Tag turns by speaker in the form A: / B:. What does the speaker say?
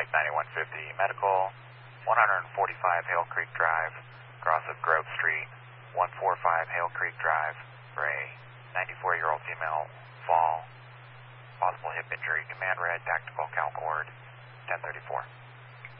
A: Mike 9150 Medical, 145 Hale Creek Drive, cross of Grove Street, 145 Hale Creek Drive, Ray, 94-year-old female, fall, possible hip injury, command red, tactical, Calcord, 1034.